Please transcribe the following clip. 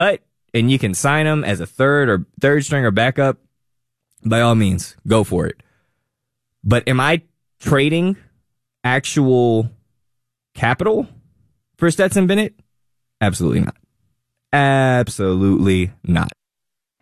cut and you can sign him as a third string or backup, by all means, go for it. But am I trading actual capital for Stetson Bennett? Absolutely not. Absolutely not.